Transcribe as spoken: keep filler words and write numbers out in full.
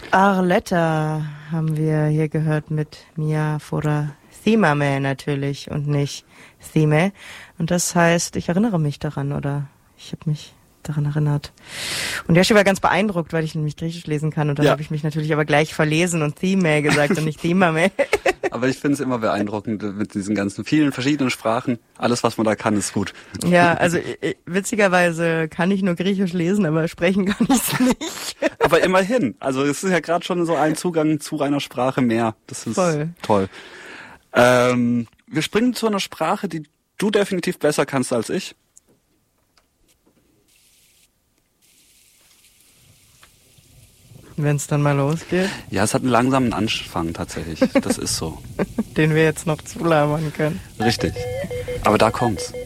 Arletta haben wir hier gehört mit Mia Fora Thimame natürlich und nicht Thime. Und das heißt, ich erinnere mich daran oder ich habe mich daran erinnert. Und Yoshi war ganz beeindruckt, weil ich nämlich Griechisch lesen kann. Und dann ja. habe ich mich natürlich aber gleich verlesen und Thime gesagt und nicht Thimame. Aber ich finde es immer beeindruckend mit diesen ganzen vielen verschiedenen Sprachen. Alles, was man da kann, ist gut. Ja, also witzigerweise kann ich nur Griechisch lesen, aber sprechen kann ich es nicht. Aber immerhin. Also es ist ja gerade schon so ein Zugang zu einer Sprache mehr. Das ist Voll. toll. Ähm, wir springen zu einer Sprache, die du definitiv besser kannst als ich. Wenn es dann mal losgeht? Ja, es hat einen langsamen Anfang tatsächlich. Das ist so. Den wir jetzt noch zulabern können. Richtig. Aber da kommt's.